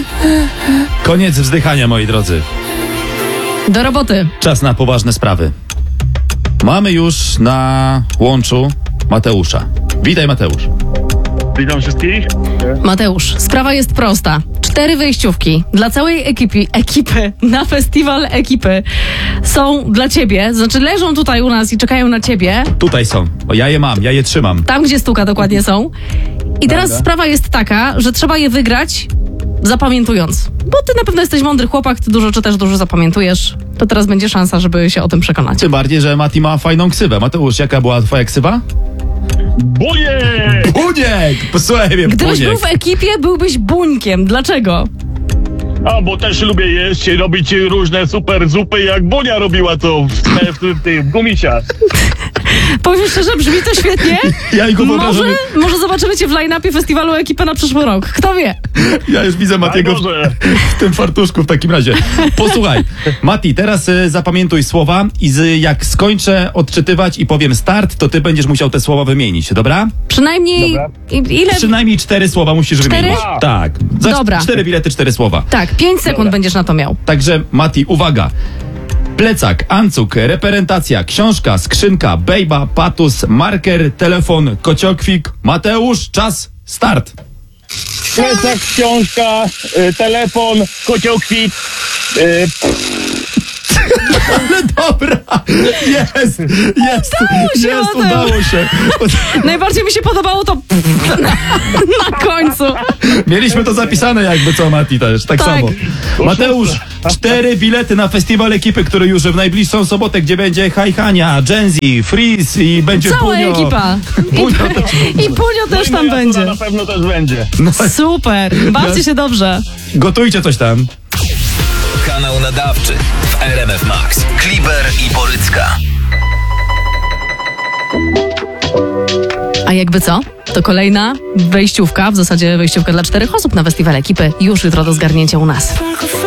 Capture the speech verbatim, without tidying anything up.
Koniec wzdychania, moi drodzy. Do roboty. Czas na poważne sprawy. Mamy już na łączu Mateusza. Witaj, Mateusz. Witam wszystkich. Mateusz, sprawa jest prosta. Cztery wejściówki dla całej ekipy, ekipy na festiwal ekipy są dla ciebie. Znaczy leżą tutaj u nas i czekają na ciebie. Tutaj są. O, ja je mam, ja je trzymam. Tam, gdzie stuka dokładnie są. I teraz Dobra. sprawa jest taka, że trzeba je wygrać zapamiętując. Bo ty na pewno jesteś mądry chłopak, ty dużo czytasz, dużo zapamiętujesz. To teraz będzie szansa, żeby się o tym przekonać. Tym bardziej, że Mati ma fajną ksywę. Mateusz, jaka była twoja ksywa? Bujek! Buniek! Posłuchaj mnie, Gdybyś Buniek. był w ekipie, byłbyś buńkiem. Dlaczego? A, bo też lubię jeść i robić różne super zupy, jak Bunia robiła to w, w, w, w gumisiach. Powiem szczerze, brzmi to świetnie. Ja go wyobrażam. Może, może zobaczymy cię w line-upie festiwalu ekipy na przyszły rok. Kto wie? Ja już widzę Matiego w, może. w tym fartuszku w takim razie. Posłuchaj, Mati, teraz y, zapamiętuj słowa i z, jak skończę odczytywać i powiem start, to ty będziesz musiał te słowa wymienić, dobra? Przynajmniej Dobra. i- ile... Przynajmniej cztery słowa musisz Cztery? wymienić. Tak. Za Dobra. Cztery bilety, cztery słowa. Tak, pięć sekund Dobra. będziesz na to miał. Także Mati, uwaga. Plecak, ancuk, reprezentacja, książka, skrzynka, bejba, patus, marker, telefon, kociokwik. Mateusz, czas, start. Plecak, książka, y, telefon, kociokwit. Y, Ale dobra, jest, jest, się, jest, Mateusz. udało się. Najbardziej mi się podobało to na, na końcu. Mieliśmy to zapisane jakby co, Mati też, tak, Tak. samo. Mateusz, cztery bilety na festiwal ekipy, który już w najbliższą sobotę, gdzie będzie Hajhania, Genzi, Freeze i będzie Cała Punio. ekipa. Punio też. I Punio też tam moja będzie. córa na pewno też będzie. No, Super, bawcie się dobrze. gotujcie coś tam. Kanał nadawczy w R M F Max. Kliber i Borycka. A jakby co? To kolejna wejściówka, w zasadzie wejściówka dla czterech osób na festiwal ekipy. Już jutro do zgarnięcia u nas.